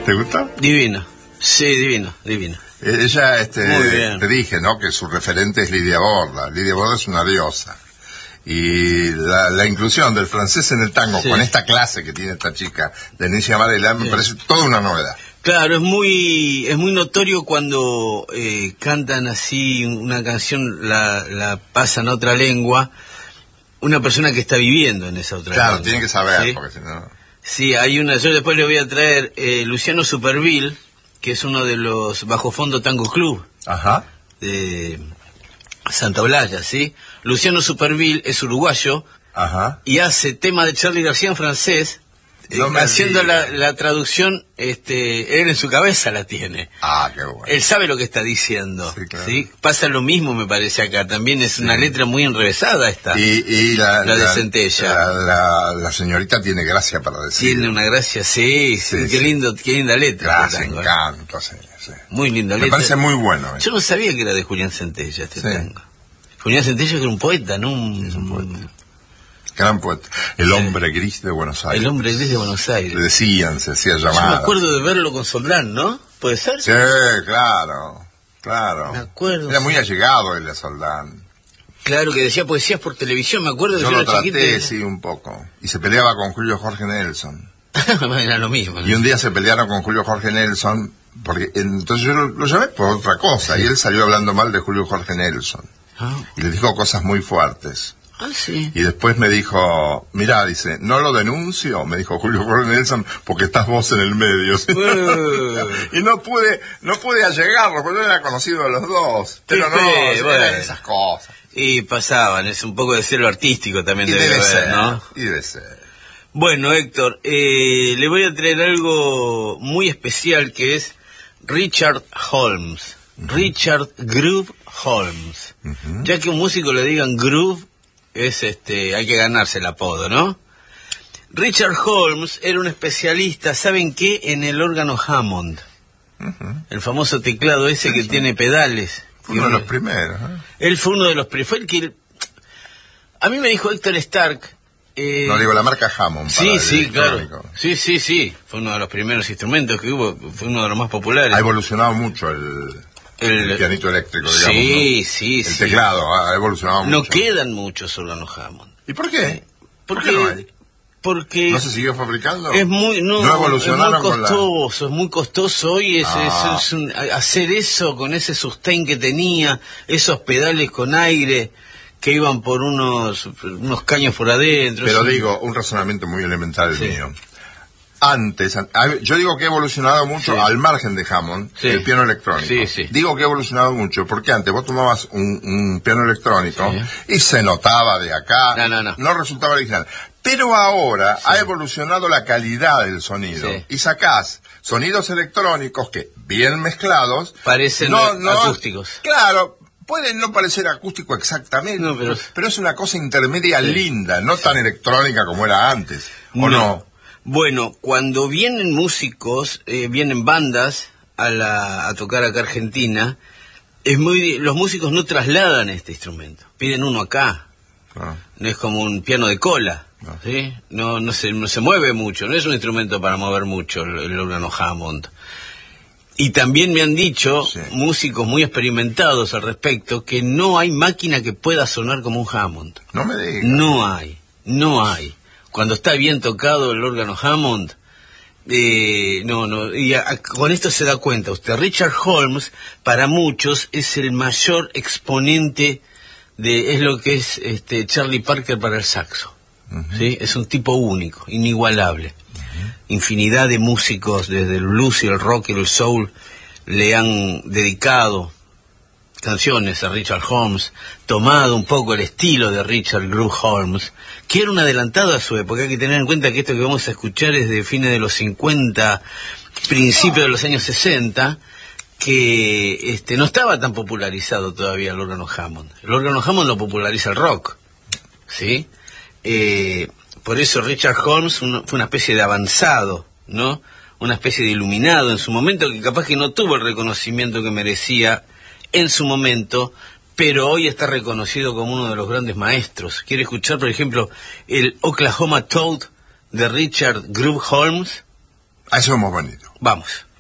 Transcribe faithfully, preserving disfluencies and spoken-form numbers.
¿Te gustó? Divino. Sí, divino, divino. Ella, este, te dije, ¿no? Que su referente es Lidia Borda. Lidia Borda es una diosa. Y la, la inclusión del francés en el tango, sí, con esta clase que tiene esta chica, Denise Varela, me sí. parece toda una novedad. Claro, es muy es muy notorio cuando eh, cantan así una canción, la, la pasan a otra lengua, una persona que está viviendo en esa otra claro, lengua. Claro, tiene que saber, ¿sí? Porque si no... Sí, hay una, yo después le voy a traer eh, Luciano Superville, que es uno de los Bajo Fondo Tango Club. Ajá. De Santa Olalla, ¿sí? Luciano Superville es uruguayo. Ajá. Y hace tema de Charly García en francés, no eh, haciendo la, la traducción, este, él en su cabeza la tiene. Ah, qué bueno. Él sabe lo que está diciendo. Sí, claro. ¿Sí? Pasa lo mismo, me parece, acá. También es sí. una letra muy enrevesada esta. Y, y la, la de la, Centella. La, la, la señorita tiene gracia para decir. Tiene una gracia, sí, sí, sí qué sí. lindo, qué linda letra. Gracia, encanto, sí, sí. Muy linda letra. Me parece muy bueno. Yo no sabía que era de Julián Centella este sí. tango. Julián Centella era un poeta, ¿no? Un, es un poeta. Gran poeta. El sí. hombre gris de Buenos Aires. El hombre gris de Buenos Aires. Le decían, se hacía llamar. Yo me acuerdo de verlo con Soldán, ¿no? ¿Puede ser? Sí, claro, claro. Me acuerdo. Era muy allegado el de Soldán. Claro, que decía poesías por televisión, me acuerdo. Yo que lo yo traté, chiquita. sí, un poco. Y se peleaba con Julio Jorge Nelson. Era lo mismo, ¿no? Y un día se pelearon con Julio Jorge Nelson, porque entonces yo lo, lo llamé por otra cosa, sí. y él salió hablando mal de Julio Jorge Nelson. Ah. Y le dijo cosas muy fuertes. Ah, sí. Y después me dijo, mirá, dice, no lo denuncio, me dijo Julio Jorge Nelson, porque estás vos en el medio. Uh. Y no pude, no pude allegarlo, porque no era conocido de los dos. Pero no, fe, bueno. eran esas cosas. Y pasaban, es un poco de celo artístico también y debe, debe haber, ser, ¿no? Y debe ser. Bueno, Héctor, eh, le voy a traer algo muy especial que es Richard Holmes. Uh-huh. Richard Groove Holmes. Uh-huh. Ya que un músico le digan Groove, es este, hay que ganarse el apodo, ¿no? Richard Holmes era un especialista, ¿saben qué? En el órgano Hammond. Uh-huh. El famoso teclado ese sí, que sí. tiene pedales. Fue uno de los primeros, ¿eh? Él fue uno de los primeros. Fue el que... A mí me dijo Héctor Stark... Eh... No, digo, la marca Hammond. Sí, sí, claro. Sí, sí, sí. Fue uno de los primeros instrumentos que hubo, fue uno de los más populares. Ha evolucionado mucho el... El, el pianito eléctrico, digamos. Sí, ¿no? sí, el sí. El teclado ha evolucionado no mucho. No quedan muchos órganos Hammond. ¿Y por qué? Porque, ¿Por qué no hay? Porque... ¿No se siguió fabricando? Es muy, no, ¿No evolucionaron es muy costoso, la... es muy costoso hoy es, ah. es, es un, hacer eso con ese sustain que tenía, esos pedales con aire que iban por unos, unos caños por adentro. Pero eso... digo, un razonamiento muy elemental el sí. mío. Antes, yo digo que ha evolucionado mucho, sí. al margen de Hammond, sí. el piano electrónico. Sí, sí. Digo que ha evolucionado mucho, porque antes vos tomabas un, un piano electrónico sí. y se notaba de acá, no, no, no. no resultaba original. Pero ahora sí. ha evolucionado la calidad del sonido, sí. y sacás sonidos electrónicos que, bien mezclados, parecen no, no, acústicos. Claro. Puede no parecer acústico exactamente, no, pero... pero es una cosa intermedia sí. linda, no tan electrónica como era antes, ¿o no? no? Bueno, cuando vienen músicos, eh, vienen bandas a, la, a tocar acá a Argentina, es muy, los músicos no trasladan este instrumento, piden uno acá, ah. no es como un piano de cola, ah. ¿sí? no, no, se, no se mueve mucho, no es un instrumento para mover mucho el, el órgano Hammond. Y también me han dicho sí. músicos muy experimentados al respecto que no hay máquina que pueda sonar como un Hammond. No me digas. No hay, no hay. Cuando está bien tocado el órgano Hammond, eh, no, no, y a, a, con esto se da cuenta usted. Richard Holmes, para muchos, es el mayor exponente de, es lo que es este Charlie Parker para el saxo. Uh-huh. ¿Sí? Es un tipo único, inigualable. Uh-huh. Infinidad de músicos, desde el blues y el rock y el soul, le han dedicado canciones a Richard Holmes, tomado un poco el estilo de Richard Groove Holmes, que era un adelantado a su época. Hay que tener en cuenta que esto que vamos a escuchar es de fines de los cincuenta, principios de los años sesenta, que este, no estaba tan popularizado todavía el órgano Hammond. El órgano Hammond lo populariza el rock, ¿sí? Eh, por eso Richard Holmes uno, fue una especie de avanzado, ¿no? Una especie de iluminado en su momento, que capaz que no tuvo el reconocimiento que merecía en su momento, pero hoy está reconocido como uno de los grandes maestros. ¿Quiere escuchar, por ejemplo, el Oklahoma Toad de Richard Groove Holmes? A eso hemos venido. Vamos.